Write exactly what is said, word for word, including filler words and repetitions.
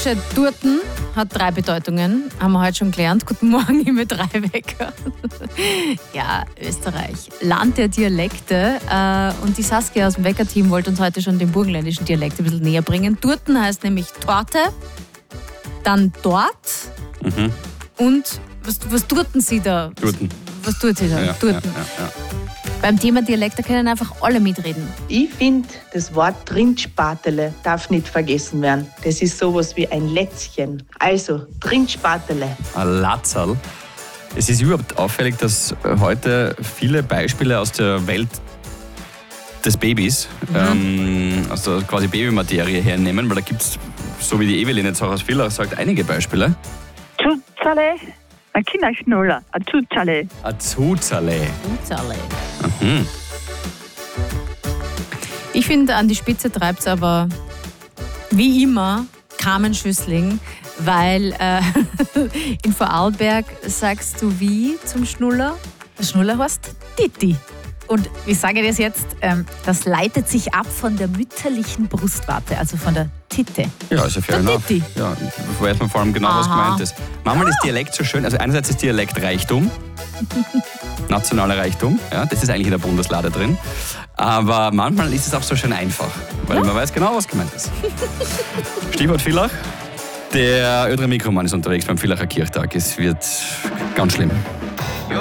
Bursche, Turten hat drei Bedeutungen, haben wir heute schon gelernt. Guten Morgen, ich mit drei Wecker. Ja, Österreich, Land der Dialekte. Äh, und die Saskia aus dem Wecker-Team wollte uns heute schon den burgenländischen Dialekt ein bisschen näher bringen. Turten heißt nämlich Torte, dann dort Mhm. und was, was turten Sie da? Turten. Was tut sie da? Ja, Turten. ja, ja, ja. Beim Thema Dialekte können einfach alle mitreden. Ich finde, das Wort Trindspatele darf nicht vergessen werden. Das ist sowas wie ein Lätzchen. Also, Trindspatele. Ein Latzerl. Es ist überhaupt auffällig, dass heute viele Beispiele aus der Welt des Babys, mhm. ähm, also quasi Babymaterie hernehmen, weil da gibt es, so wie die Evelyn jetzt auch aus Villach sagt, einige Beispiele. Zuzale, ein Kinderschnuller, ein Zuzale. Ein Zuzale. Zuzale. Mhm. Ich finde, an die Spitze treibt es aber wie immer Carmen Schüssling, weil äh, in Vorarlberg sagst du wie zum Schnuller? Der Schnuller heißt Titi. Und ich sage das jetzt, ähm, das leitet sich ab von der mütterlichen Brustwarte, also von der Titte. Ja, also fair Der enough. Titi. Ja, weiß man vor allem genau, was Aha. gemeint ist. Manchmal ist Dialekt so schön, also einerseits ist Dialekt Reichtum, nationaler Reichtum, ja, das ist eigentlich in der Bundeslade drin, aber manchmal ist es auch so schön einfach, weil man weiß genau, was gemeint ist. Stichwort Villach, der Ödre Mikroman ist unterwegs beim Villacher Kirchtag, es wird ganz schlimm.